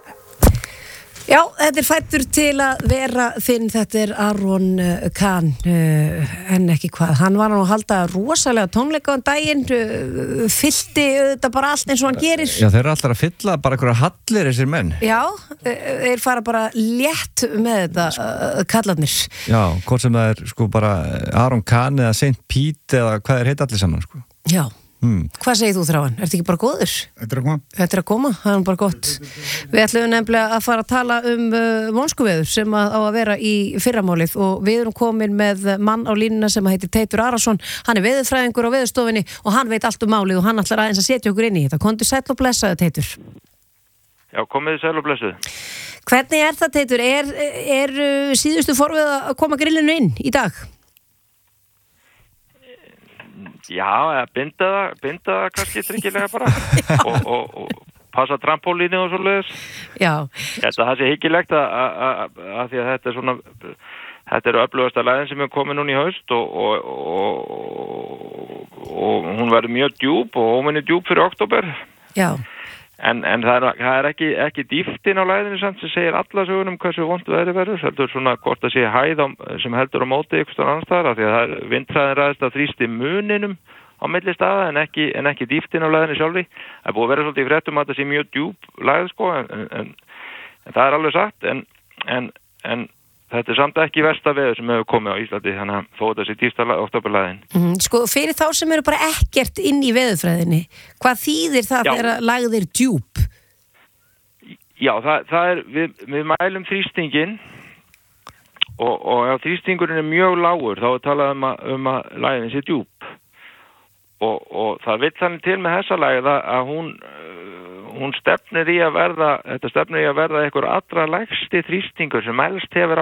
Já, þetta fæddur til að vera þinn, þetta Aron Kahn, en ekki hvað. Hann var að halda rosalega tónleika daginn, fyllti þetta bara allt eins og hann gerir. Já, þeir eru alltaf að fylla bara einhverja hallir þessir menn. Já, þeir fara bara létt með þetta, kallarnir. Já, hvort sem það sko bara Aron Kahn eða Saint Pete eða hvað heit allir saman, sko. Já. Hvað segir þú, Þráin? Ertu ekki bara góður? Þetta að koma, það er bara gott. Við ætlum nefnilega að fara að tala vonskuveður sem á að vera í fyrramálið og við erum komin með mann á línuna sem heitir Teitur Arason. Hann veðurfræðingur á veðurstofunni og hann veit allt málið og hann ætlar aðeins að setja okkur inn í þetta. Komdu sæll og blessaðu, Teitur. Já, komið sæll og blessaðu. Hvernig það, Teitur? Er síðustu forvið að koma grillinu inn í dag? Já, binda það kannski tryggilega bara og passa trampólínu og svoleiðis. Já. Það sé hyggilegt að því að þetta svona, þetta öflugasta læðin sem komið núna í haust og hún verður mjög djúp og óminni djúp fyrir október. Já. En það ekki dýftin á læðinu samt sem segir alla sögunum hversu vont veðrið verður. Heldur svona hvort að sé hæð sem heldur á móti ykkur annars staðar af því að vindhraðin ræðist að þrýsti muninum á milli staða en ekki dýftin á læðinu sjálfri. Það búið að vera svolítið í fréttum að það sé mjög djúp læð sko en það er alveg satt en þetta samt ekki versta veður sem hefur komið á Íslandi þannig að þó þetta sé dýpsta októberlæðin. Sko fyrir þá sem eru bara ekkert inn í veðurfræðinni, hvað þýðir það þegar lægðir djúp? Já, það við mælum þrýstingin og ef þrýstingurinn mjög lágur þá er talað um að lægðin sé djúp og það vill þannig til með þessa lægð að hún stefnir í að verða einhver allra lægsti þrýstingur sem mælst hefur